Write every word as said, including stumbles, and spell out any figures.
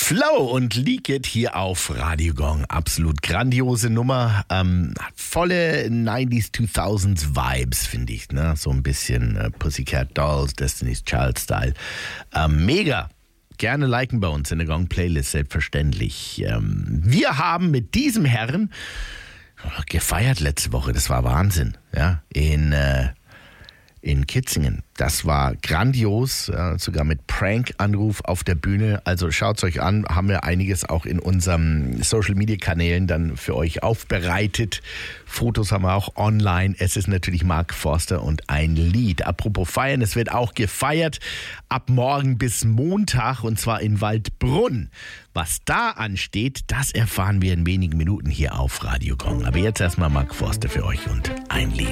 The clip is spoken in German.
Flow und Leak It hier auf Radio Gong. Absolut grandiose Nummer. Ähm, volle neunziger, zweitausender Vibes, finde ich. Ne? So ein bisschen äh, Pussycat Dolls, Destiny's Child Style. Ähm, mega. Gerne liken bei uns in der Gong Playlist, selbstverständlich. Ähm, wir haben mit diesem Herrn gefeiert letzte Woche. Das war Wahnsinn. Ja? In... Äh, in Kitzingen. Das war grandios, äh, sogar mit Prank-Anruf auf der Bühne. Also schaut's euch an, haben wir einiges auch in unseren Social-Media-Kanälen dann für euch aufbereitet. Fotos haben wir auch online. Es ist natürlich Mark Forster und ein Lied. Apropos feiern, es wird auch gefeiert ab morgen bis Montag und zwar in Waldbrunn. Was da ansteht, das erfahren wir in wenigen Minuten hier auf Radio Gong. Aber jetzt erstmal Mark Forster für euch und ein Lied.